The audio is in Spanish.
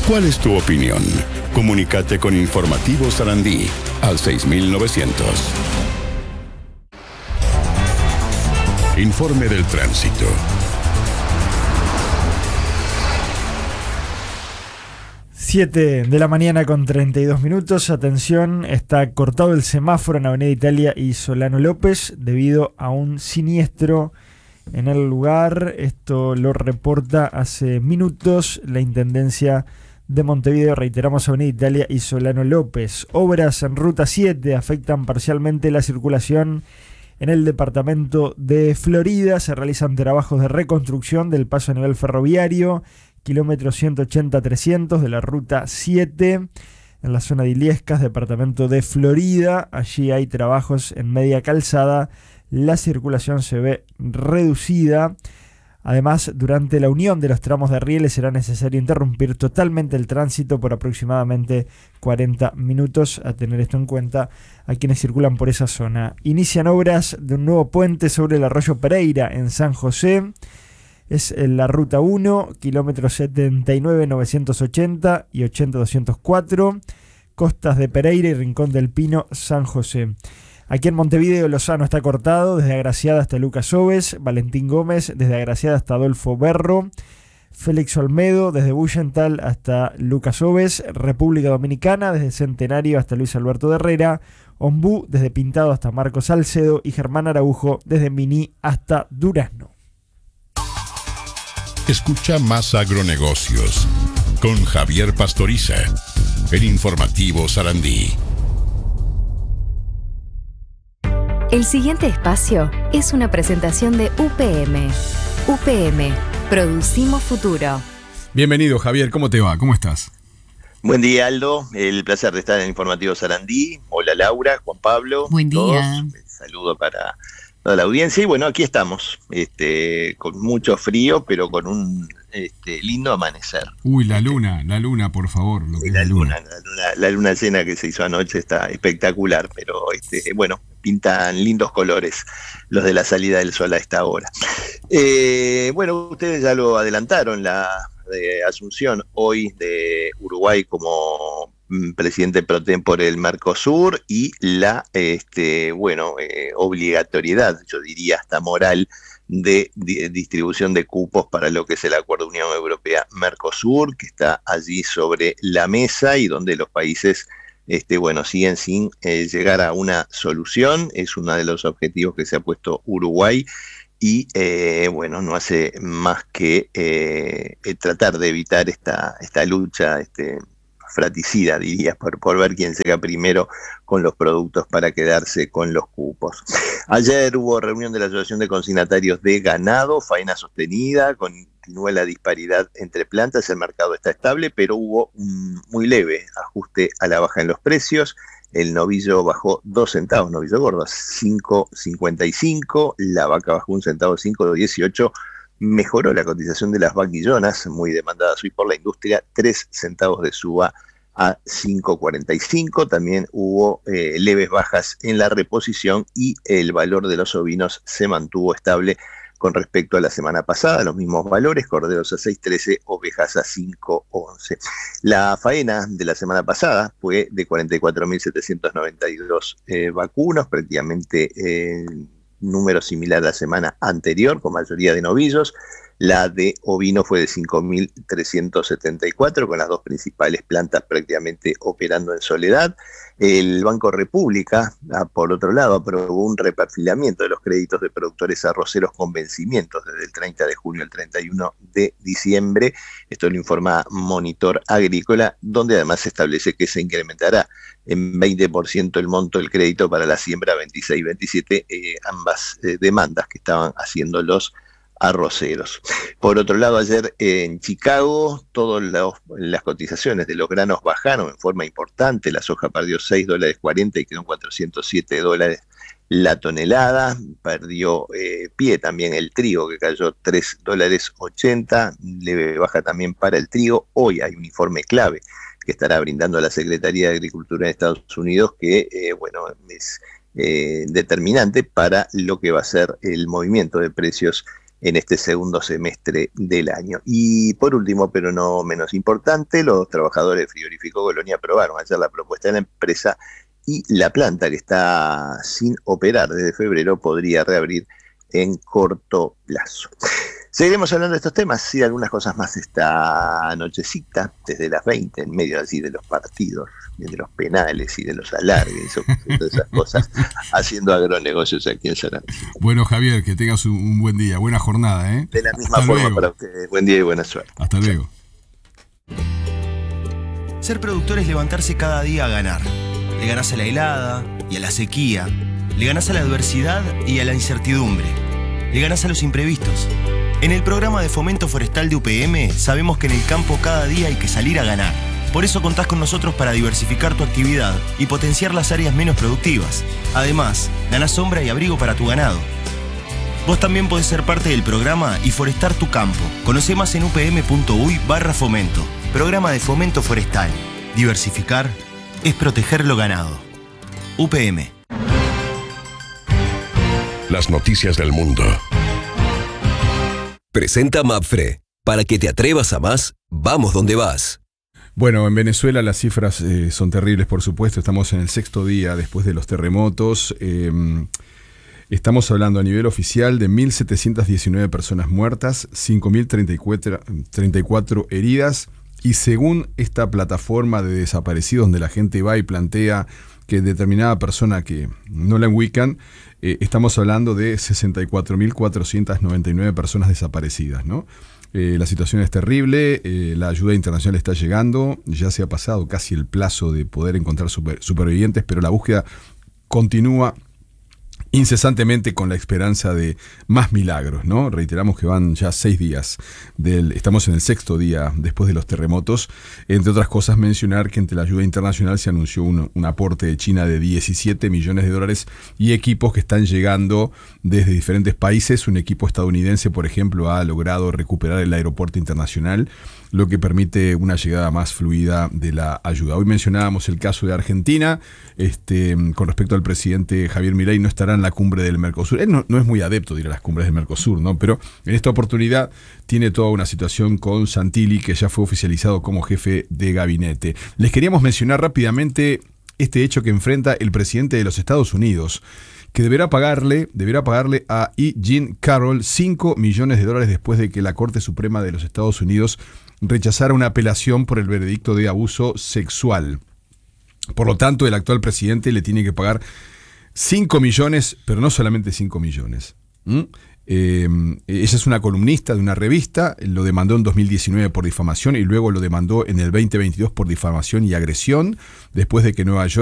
¿Cuál es tu opinión? Comunícate con Informativo Sarandí al 6900. Informe del tránsito. 7 de la mañana con 32 minutos. Atención, está cortado el semáforo en Avenida Italia y Solano López debido a un siniestro en el lugar. Esto lo reporta hace minutos la Intendencia de Montevideo. Reiteramos, Avenida Italia y Solano López. Obras en Ruta 7 afectan parcialmente la circulación en el departamento de Florida. Se realizan trabajos de reconstrucción del paso a nivel ferroviario, kilómetro 180-300 de la Ruta 7, en la zona de Illescas, departamento de Florida. Allí hay trabajos en media calzada. La circulación se ve reducida. Además, durante la unión de los tramos de rieles será necesario interrumpir totalmente el tránsito por aproximadamente 40 minutos. A tener esto en cuenta a quienes circulan por esa zona. Inician obras de un nuevo puente sobre el arroyo Pereira en San José. Es la Ruta 1, kilómetros 79-980 y 80-204. Costas de Pereira y Rincón del Pino, San José. Aquí en Montevideo, Lozano está cortado desde Agraciada hasta Lucas Oves, Valentín Gómez desde Agraciada hasta Adolfo Berro, Félix Olmedo desde Bullental hasta Lucas Oves, República Dominicana desde Centenario hasta Luis Alberto de Herrera, Ombú desde Pintado hasta Marcos Salcedo y Germán Araujo desde Miní hasta Durazno. Escucha Más Agronegocios con Javier Pastoriza, el Informativo Sarandí. El siguiente espacio es una presentación de UPM. UPM, producimos futuro. Bienvenido, Javier, ¿cómo te va? ¿Cómo estás? Buen día, Aldo. El placer de estar en el Informativo Sarandí. Hola, Laura, Juan Pablo. Buen día. Todos. Saludo para toda la audiencia. Y bueno, aquí estamos, con mucho frío, pero con un lindo amanecer. Uy, la luna, por favor. Lo que la luna llena que se hizo anoche está espectacular, pero bueno, pintan lindos colores los de la salida del sol a esta hora. Bueno, ustedes ya lo adelantaron, la asunción hoy de Uruguay como presidente pro tempore del Mercosur y la obligatoriedad, yo diría hasta moral, de distribución de cupos para lo que es el Acuerdo Unión Europea-Mercosur, que está allí sobre la mesa y donde los países siguen sin llegar a una solución. Es uno de los objetivos que se ha puesto Uruguay y no hace más que tratar de evitar esta lucha fratricida, diría, por ver quién llega primero con los productos para quedarse con los cupos. Ayer hubo reunión de la Asociación de Consignatarios de Ganado, faena sostenida, continúa la disparidad entre plantas, el mercado está estable, pero hubo un muy leve ajuste a la baja en los precios. El novillo bajó 2 centavos, novillo gordo, 5.55, la vaca bajó 1 centavo, 5.18. Mejoró la cotización de las vaquillonas, muy demandadas hoy por la industria, 3 centavos de suba a 5.45. También hubo leves bajas en la reposición y el valor de los ovinos se mantuvo estable con respecto a la semana pasada, los mismos valores, corderos a 6.13, ovejas a 5.11. La faena de la semana pasada fue de 44.792 vacunos, prácticamente número similar a la semana anterior, con mayoría de novillos. La de ovino fue de 5.374, con las dos principales plantas prácticamente operando en soledad. El Banco República, por otro lado, aprobó un reperfilamiento de los créditos de productores arroceros con vencimientos desde el 30 de junio al 31 de diciembre. Esto lo informa Monitor Agrícola, donde además se establece que se incrementará en 20% el monto del crédito para la siembra 26-27, ambas demandas que estaban haciendo los arroceros. Por otro lado, ayer en Chicago, todas las cotizaciones de los granos bajaron en forma importante. La soja perdió $6.40 y quedó en $407 la tonelada. Perdió pie también el trigo, que cayó $3.80, leve baja también para el trigo. Hoy hay un informe clave que estará brindando la Secretaría de Agricultura de Estados Unidos, que es determinante para lo que va a ser el movimiento de precios en este segundo semestre del año. Y por último, pero no menos importante, los trabajadores de Frigorífico Colonia aprobaron ayer la propuesta de la empresa y la planta, que está sin operar desde febrero, podría reabrir en corto plazo. Seguiremos hablando de estos temas y de algunas cosas más esta nochecita, desde las 20, en medio así de los partidos, de los penales y de los alargues, y todas esas cosas, haciendo agronegocios aquí en Sarandí. Bueno, Javier, que tengas un buen día, buena jornada, ¿eh? De la misma Hasta forma luego. para ustedes. Buen día y buena suerte. Hasta luego. Ser productor es levantarse cada día a ganar. Le ganás a la helada y a la sequía. Le ganás a la adversidad y a la incertidumbre. Le ganás a los imprevistos. En el programa de fomento forestal de UPM sabemos que en el campo cada día hay que salir a ganar. Por eso contás con nosotros para diversificar tu actividad y potenciar las áreas menos productivas. Además, ganás sombra y abrigo para tu ganado. Vos también podés ser parte del programa y forestar tu campo. Conocé más en upm.uy/fomento. Programa de fomento forestal. Diversificar es proteger lo ganado. UPM. Las noticias del mundo. Presenta Mapfre. Para que te atrevas a más, vamos donde vas. Bueno, en Venezuela las cifras son terribles, por supuesto. Estamos en el 6º día después de los terremotos. Estamos hablando a nivel oficial de 1.719 personas muertas, 5.034 heridas. Y según esta plataforma de desaparecidos, donde la gente va y plantea que determinada persona que no la ubican, estamos hablando de 64.499 personas desaparecidas, ¿no? La situación es terrible, la ayuda internacional está llegando, ya se ha pasado casi el plazo de poder encontrar supervivientes, pero la búsqueda continúa incesantemente con la esperanza de más milagros, ¿no? Reiteramos que van ya 6 días, estamos en el 6º día después de los terremotos. Entre otras cosas, mencionar que entre la ayuda internacional se anunció un aporte de China de $17 millones y equipos que están llegando desde diferentes países. Un equipo estadounidense, por ejemplo, ha logrado recuperar el aeropuerto internacional, lo que permite una llegada más fluida de la ayuda. Hoy mencionábamos el caso de Argentina, con respecto al presidente Javier Milei, no estará en la cumbre del Mercosur. Él no es muy adepto de ir a las cumbres del Mercosur, ¿no? Pero en esta oportunidad tiene toda una situación con Santilli, que ya fue oficializado como jefe de gabinete. Les queríamos mencionar rápidamente este hecho que enfrenta el presidente de los Estados Unidos, que deberá pagarle a E. Jean Carroll $5 millones después de que la Corte Suprema de los Estados Unidos rechazara una apelación por el veredicto de abuso sexual. Por lo tanto, el actual presidente le tiene que pagar 5 millones, pero no solamente 5 millones. Ella es una columnista de una revista, lo demandó en 2019 por difamación y luego lo demandó en el 2022 por difamación y agresión, después de que Nueva York